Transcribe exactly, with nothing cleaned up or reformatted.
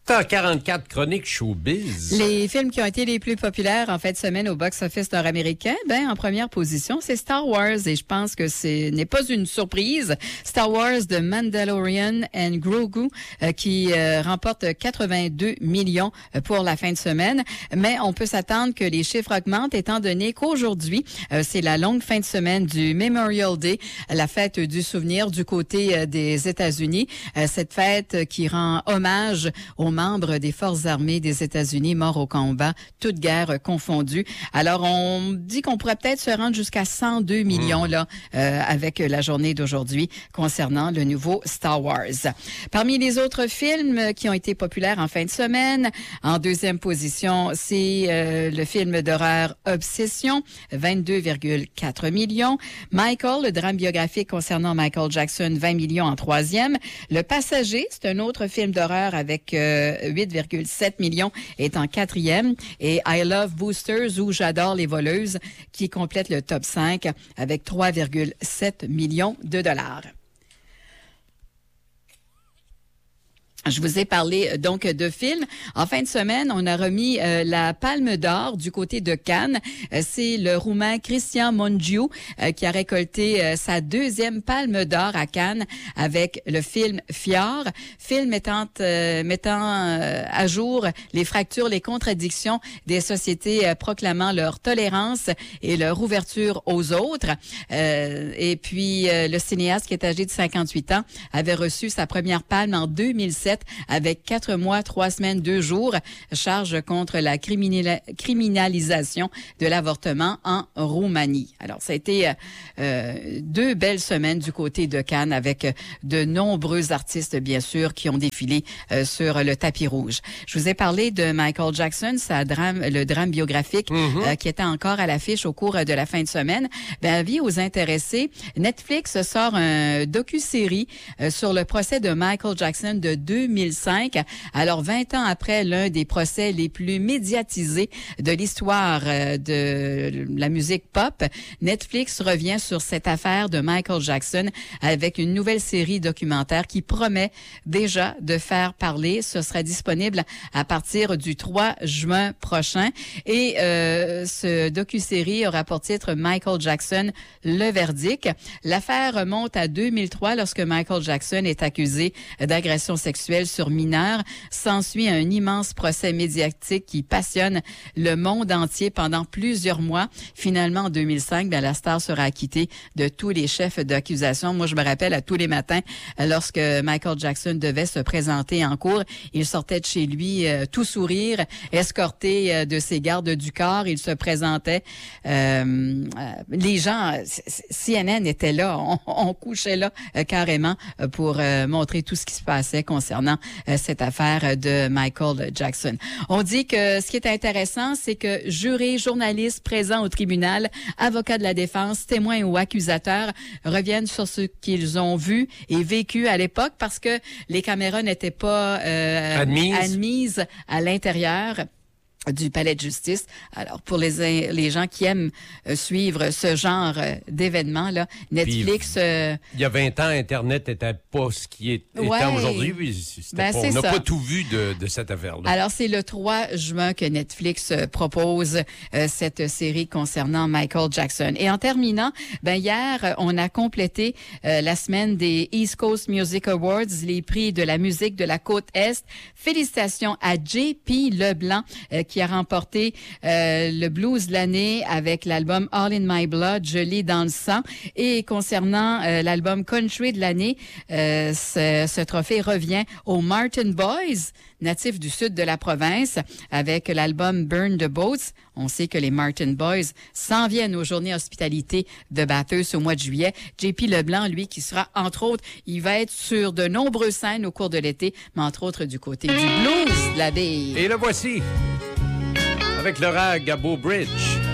quarante-quatre chroniques showbiz. Les films qui ont été les plus populaires en fin de semaine au box-office nord-américain, ben en première position, c'est Star Wars et je pense que ce n'est pas une surprise. Star Wars The Mandalorian and Grogu euh, qui euh, remporte quatre-vingt-deux millions pour la fin de semaine, mais on peut s'attendre que les chiffres augmentent étant donné qu'aujourd'hui, euh, c'est la longue fin de semaine du Memorial Day, la fête du souvenir du côté euh, des États-Unis. Euh, cette fête qui rend hommage aux membres des forces armées des États-Unis morts au combat, toutes guerres confondues. Alors, on dit qu'on pourrait peut-être se rendre jusqu'à cent deux millions là euh, avec la journée d'aujourd'hui concernant le nouveau Star Wars. Parmi les autres films qui ont été populaires en fin de semaine, en deuxième position, c'est euh, le film d'horreur Obsession, vingt-deux virgule quatre millions. Michael, le drame biographique concernant Michael Jackson, vingt millions en troisième. Le Passager, c'est un autre film d'horreur avec euh, huit virgule sept millions est en quatrième. Et I Love Boosters ou J'adore les voleuses qui complète le top cinq avec trois virgule sept millions de dollars. Je vous ai parlé donc de films. En fin de semaine, on a remis euh, la Palme d'Or du côté de Cannes. Euh, c'est le Roumain Cristian Mungiu euh, qui a récolté euh, sa deuxième Palme d'Or à Cannes avec le film Fjord. Film mettant, euh, mettant euh, à jour les fractures, les contradictions des sociétés euh, proclamant leur tolérance et leur ouverture aux autres. Euh, et puis, euh, le cinéaste qui est âgé de cinquante-huit ans avait reçu sa première palme en deux mille sept avec quatre mois, trois semaines, deux jours, charge contre la criminal- criminalisation de l'avortement en Roumanie. Alors, ça a été euh, deux belles semaines du côté de Cannes avec de nombreux artistes, bien sûr, qui ont défilé euh, sur le tapis rouge. Je vous ai parlé de Michael Jackson, sa drame, le drame biographique mm-hmm. euh, qui était encore à l'affiche au cours de la fin de semaine. Ben, avis aux intéressés, Netflix sort un docu-série euh, sur le procès de Michael Jackson de deux mille cinq. Alors, vingt ans après l'un des procès les plus médiatisés de l'histoire euh, de la musique pop, Netflix revient sur cette affaire de Michael Jackson avec une nouvelle série documentaire qui promet déjà de faire parler. Ce sera disponible à partir du trois juin prochain. Et euh, ce docu-série aura pour titre Michael Jackson, le verdict. L'affaire remonte à deux mille trois lorsque Michael Jackson est accusé d'agression sexuelle sur mineurs. S'ensuit un immense procès médiatique qui passionne le monde entier pendant plusieurs mois. Finalement, en deux mille cinq, bien, la star sera acquittée de tous les chefs d'accusation. Moi, je me rappelle à tous les matins, lorsque Michael Jackson devait se présenter en cour, il sortait de chez lui euh, tout sourire, escorté euh, de ses gardes du corps. Il se présentait. Euh, euh, les gens, C N N était là, on, on couchait là euh, carrément euh, pour euh, montrer tout ce qui se passait concernant euh, cette affaire de Michael Jackson. On dit que ce qui est intéressant, c'est que jurés, journalistes présents au tribunal, avocats de la défense, témoins ou accusateurs reviennent sur ce qu'ils ont vu et vécu à l'époque parce que les caméras n'étaient pas euh, admises. admises à l'intérieur du palais de justice. Alors, pour les les gens qui aiment euh, suivre ce genre euh, d'événements, là, Netflix... Puis, euh, il y a vingt ans, Internet n'était pas ce qui est ouais, étant aujourd'hui. Ben, pas, on n'a pas tout vu de, de cette affaire-là. Alors, c'est le trois juin que Netflix euh, propose euh, cette série concernant Michael Jackson. Et en terminant, ben hier, on a complété euh, la semaine des East Coast Music Awards, les prix de la musique de la côte Est. Félicitations à J P Leblanc, euh, qui a remporté euh, le blues de l'année avec l'album All in My Blood, Je l'ai dans le sang. Et concernant euh, l'album Country de l'année, euh, ce, ce trophée revient aux Martin Boys, natifs du sud de la province, avec l'album Burn the Boats. On sait que les Martin Boys s'en viennent aux journées hospitalité de Bathurst au mois de juillet. J P Leblanc, lui, qui sera, entre autres, il va être sur de nombreuses scènes au cours de l'été, mais entre autres du côté du blues de la baie. Et le voici, avec le rag à Beau Bridge.